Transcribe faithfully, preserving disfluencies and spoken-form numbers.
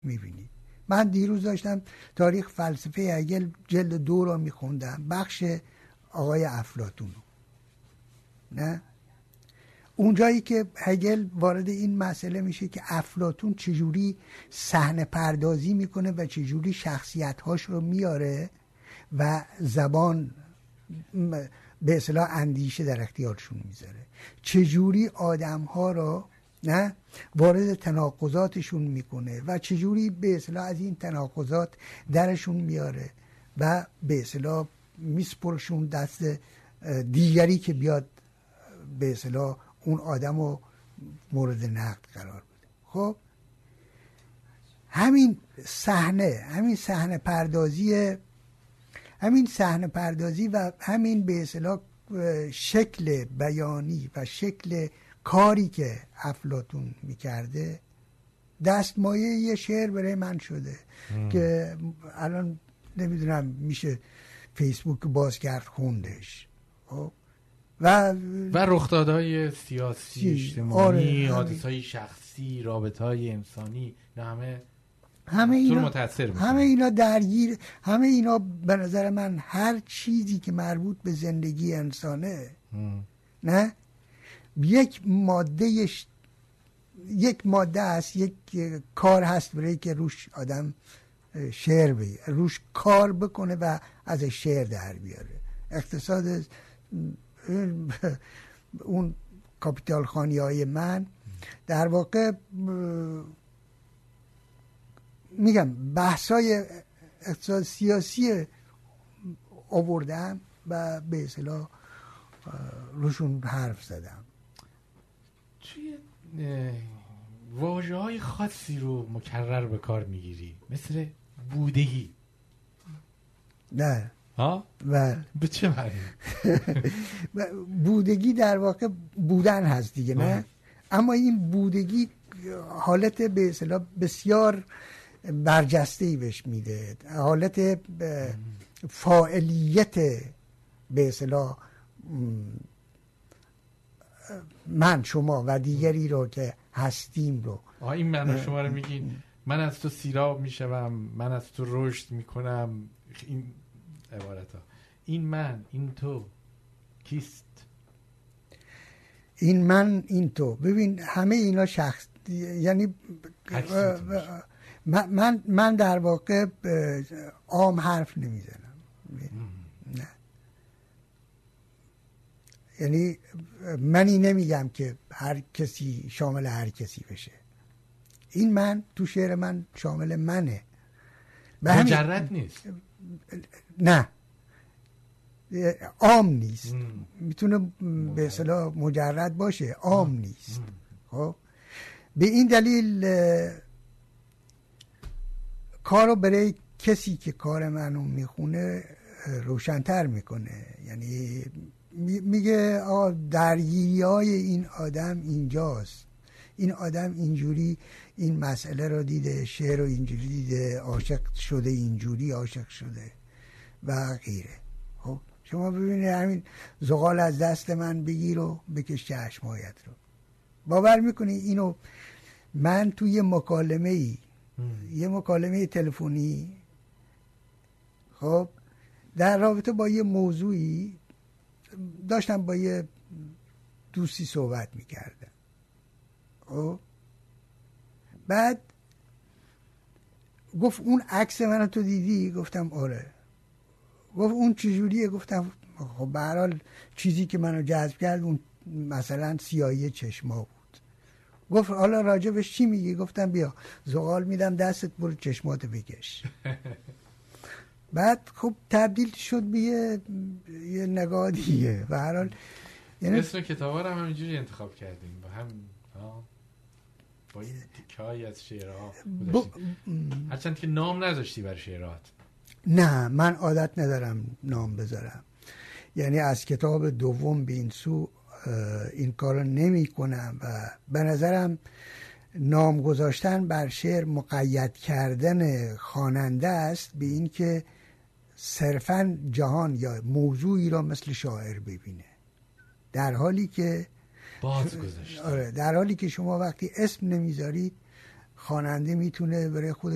میبینید. من دیروز داشتم تاریخ فلسفه هگل جلد دو را میخوندم، بخش آقای افلاطون. نه اونجایی که هگل وارد این مسئله میشه که افلاطون چجوری صحنه پردازی میکنه و چجوری شخصیت‌هاش رو میاره و زبان به اصطلاح اندیشه در اختیارشون میذاره، چجوری آدم‌ها رو نه وارد تناقضاتشون میکنه و چجوری به اصطلاح از این تناقضات درشون میاره و به اصطلاح میسپرشون دست دیگری که بیاد به اصطلاح اون آدم رو مورد نقد قرار بده. خب همین صحنه همین صحنه پردازی همین صحنه پردازی و همین به اصطلاح شکل بیانی و شکل کاری که افلاطون میکرده دستمایه یه شعر برای من شده ام. که الان نمیدونم میشه فیسبوک باز کرد خوندش و و رخدادهای سیاسی اجتماعی، آره، حادثهای شخصی، رابطهای انسانی، نه همه همه اینا متاثر میکنه. همه اینا درگیر همه اینا به نظر من هر چیزی که مربوط به زندگی انسانه ام. نه یک ماده ش... یک ماده است، یک کار هست برای که روش آدم شعر بگه، روش کار بکنه و از شعر در بیاره. اقتصاد اون کاپیتال خانی های من در واقع میگم بحثای اقتصاد سیاسی آوردم و به اصطلاح روشون حرف زدم. توی واژه های خاصی رو مکرر به کار میگیری مثل بودگی. نه ها؟ بله. به چه معنی؟ بودگی در واقع بودن هست دیگه، نه آه. اما این بودگی حالت به اصطلاح بسیار برجسته‌ای بهش میده، حالت فاعلیت به اصطلاح من شما و دیگری رو که هستیم رو. آه این من شما رو میگین من از تو سیراب میشم، من از تو رشد میکنم، این عبارت ها. این من، این تو کیست؟ این من، این تو. ببین همه اینا شخص، یعنی من, من من در واقع عام حرف نمیزنم، نه، یعنی منی نمیگم که هر کسی شامل هر کسی بشه. این من تو شعر من شامل منه، مجرد نیست، نه عام نیست، میتونه به اصطلاح مجرد باشه، عام نیست. خب به این دلیل کارو برای کسی که کار منو میخونه روشن‌تر میکنه. یعنی میگه آقا درگیری های این آدم اینجاست، این آدم اینجوری این مسئله رو دیده، شعر رو اینجوری دیده، عاشق شده، اینجوری عاشق شده و غیره. خب شما ببینید همین زغال از دست من بگیر و بکش چشمایت رو، باور میکنی اینو من توی مکالمه ای یه مکالمه تلفنی خب در رابطه با یه موضوعی داشتم با یه دوستی صحبت میکردم، خب بعد گفت اون عکس منو تو دیدی؟ گفتم آره. گفت اون چجوریه؟ گفتم خب به هر حال چیزی که منو جذب کرد اون مثلا سیاهی چشما بود. گفت حالا راجبش چی میگی؟ گفتم بیا زغال میدم دستت، برو چشماتو بکش. بعد خب تبدیل شد به یه, یه نگاه دیگه. به هر حال یعنی اسم کتابا رو هم همینجوری انتخاب کردیم با هم ها، با این تیکه‌ای از شعرها ب... هرچند که نام نذاشتی برای شعرات. نه من عادت ندارم نام بذارم، یعنی از کتاب دوم به این سو این کارو نمی کنم و به نظرم نام گذاشتن بر شعر مقید کردن خواننده است به این که صرفاً جهان یا موضوعی را مثل شاعر ببینه، در حالی که باز گذاشته. آره در حالی که شما وقتی اسم نمیذارید خواننده میتونه برای خود